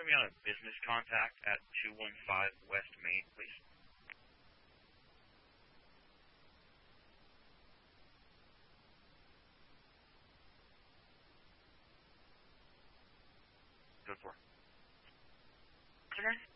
show me on a business contact at 215 West Main, please? Go for it. Business?